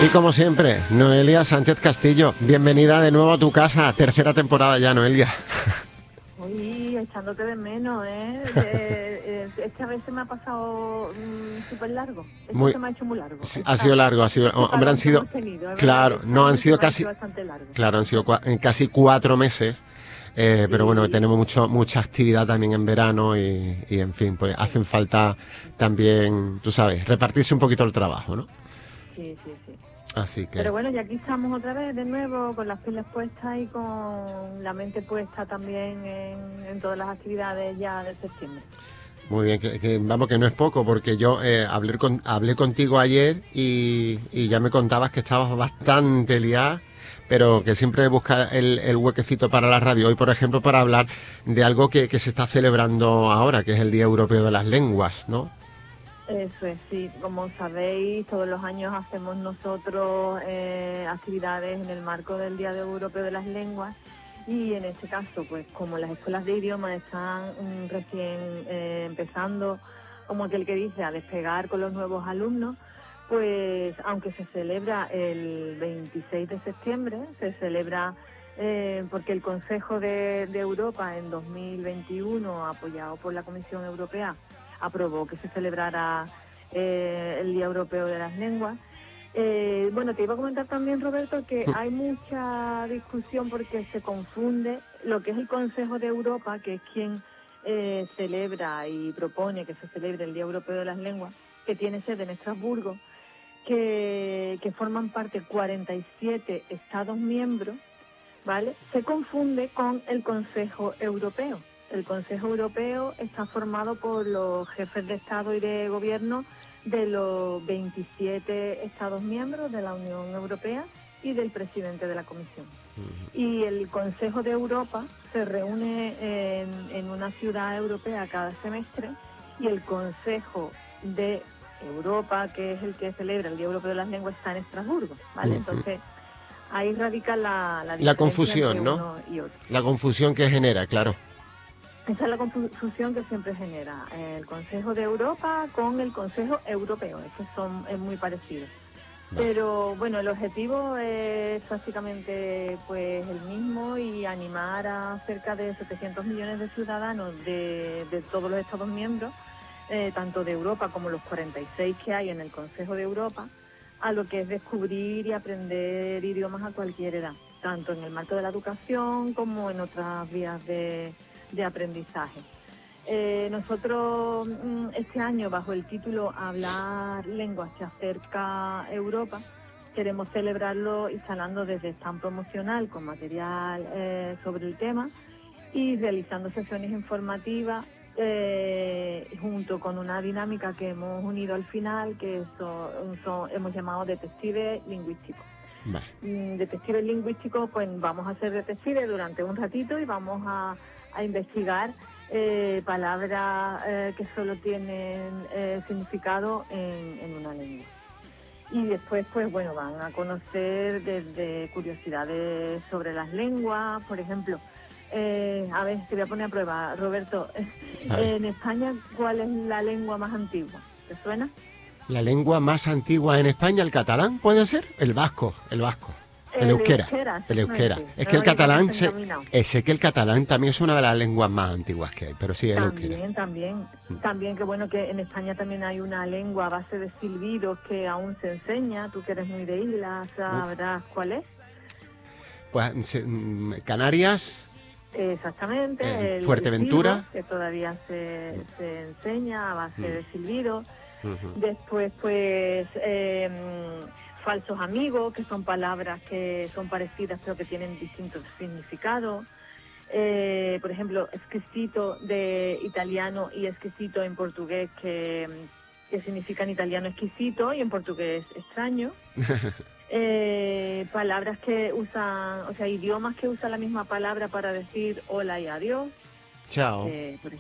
Y como siempre, Noelia Sánchez Castillo, bienvenida de nuevo a tu casa, tercera temporada ya, Noelia. Uy, echándote de menos, ¿eh? Esta vez se me ha pasado súper largo. Esto Muy, se me ha hecho muy largo. sí, ha sido largo, Este hombre, han parón que sido, hemos tenido. Es verdad que claro, este no, han año se sido me ha hecho casi, bastante largo. claro, han sido casi 4 meses, pero bueno, Sí, tenemos mucha actividad también en verano y en fin, pues sí, hacen falta también, tú sabes, repartirse un poquito el trabajo, ¿no? sí, sí, sí. Así que... Pero bueno, ya aquí estamos otra vez de nuevo con las pilas puestas y con la mente puesta también en todas las actividades ya de septiembre. Muy bien, vamos, que no es poco, porque yo hablé contigo ayer y ya me contabas que estabas bastante liada, pero que siempre buscas el huequecito para la radio. Hoy, por ejemplo, para hablar de algo que se está celebrando ahora, que es el Día Europeo de las Lenguas, ¿no? Eso es, sí. Como sabéis, todos los años hacemos nosotros actividades en el marco del Día Europeo de las Lenguas y en este caso, pues como las escuelas de idiomas están recién empezando, como aquel que dice, a despegar con los nuevos alumnos, pues aunque se celebra el 26 de septiembre, se celebra porque el Consejo de Europa en 2021, apoyado por la Comisión Europea, aprobó que se celebrara el Día Europeo de las Lenguas. Bueno, te iba a comentar también, Roberto, que hay mucha discusión porque se confunde lo que es el Consejo de Europa, que es quien celebra y propone que se celebre el Día Europeo de las Lenguas, que tiene sede en Estrasburgo, que forman parte 47 Estados miembros, ¿vale? Se confunde con el Consejo Europeo. El Consejo Europeo está formado por los jefes de Estado y de Gobierno de los 27 Estados miembros de la Unión Europea y del presidente de la Comisión. Y el Consejo de Europa se reúne en una ciudad europea cada semestre y el Consejo de Europa, que es el que celebra el Día Europeo de las Lenguas, está en Estrasburgo, ¿vale? Entonces, ahí radica la La diferencia entre confusión, ¿no? uno y otro. La confusión que genera, claro. Esa es la confusión que siempre genera el Consejo de Europa con el Consejo Europeo, es que es muy parecidos. Vale. Pero bueno, el objetivo es básicamente pues el mismo y animar a cerca de 700 millones de ciudadanos de todos los Estados miembros, tanto de Europa como los 46 que hay en el Consejo de Europa, a lo que es descubrir y aprender idiomas a cualquier edad, tanto en el marco de la educación como en otras vías de aprendizaje. Nosotros este año, bajo el título Hablar lenguas que acerca Europa, queremos celebrarlo instalando desde stand promocional con material sobre el tema y realizando sesiones informativas junto con una dinámica que hemos unido al final, que hemos llamado detective lingüístico. Vale. Detectives lingüísticos, pues vamos a ser detectives durante un ratito y vamos a investigar palabras que solo tienen significado en una lengua. Y después, pues bueno, van a conocer desde curiosidades sobre las lenguas, por ejemplo. A ver, te voy a poner a prueba, Roberto. En España, ¿cuál es la lengua más antigua? ¿Te suena? La lengua más antigua en España, el catalán, ¿puede ser? El vasco. El euskera. El euskera. Exactamente. Es que el Ay, vamos catalán, encaminados. sé que el catalán también es una de las lenguas más antiguas que hay, pero sí, el euskera. También que bueno que en España también hay una lengua a base de silbidos que aún se enseña. Tú que eres muy de islas, sabrás cuál es. Pues Canarias, Exactamente, el silbo, Fuerteventura. que todavía se enseña a base de silbidos. Uh-huh. Después, pues, falsos amigos, que son palabras que son parecidas pero que tienen distintos significados. Por ejemplo, exquisito de italiano y exquisito en portugués, que significa en italiano exquisito y en portugués extraño. Palabras que usan, o sea, idiomas que usan la misma palabra para decir hola y adiós. Chao.